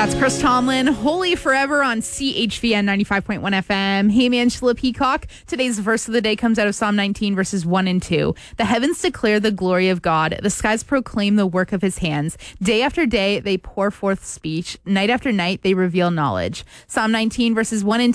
That's Chris Tomlin, Holy Forever on CHVN 95.1 FM. Hey, Angela Peacock. Today's verse of the day comes out of Psalm 19, verses 1 and 2. The heavens declare the glory of God. The skies proclaim the work of his hands. Day after day, they pour forth speech. Night after night, they reveal knowledge. Psalm 19, verses 1 and